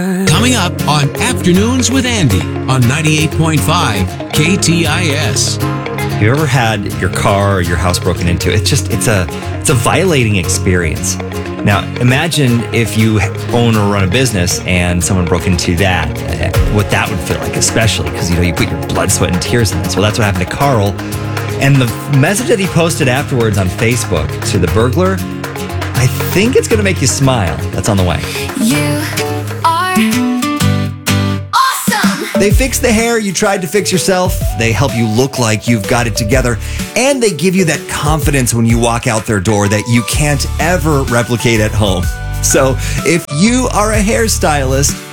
Coming up on Afternoons with Andy on 98.5 KTIS. Have you ever had your car or your house broken into? It's a violating experience. Now, imagine if you own or run a business and someone broke into that, what that would feel like, especially because, you put your blood, sweat, and tears in this. Well, that's what happened to Carl. And the message that he posted afterwards on Facebook to the burglar, I think it's going to make you smile. That's on the way. You are awesome! They fix the hair you tried to fix yourself. They help you look like you've got it together. And they give you that confidence when you walk out their door that you can't ever replicate at home. So if you are a hairstylist,